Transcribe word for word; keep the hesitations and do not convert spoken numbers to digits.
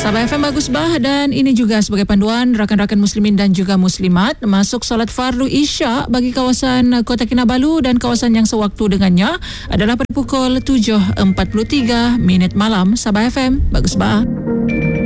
Sabah F M bagus bah, dan ini juga sebagai panduan rakan-rakan muslimin dan juga muslimat masuk solat fardu Isyak bagi kawasan Kota Kinabalu dan kawasan yang sewaktu dengannya adalah pada pukul tujuh empat puluh tiga minit malam. Sabah F M bagus bah.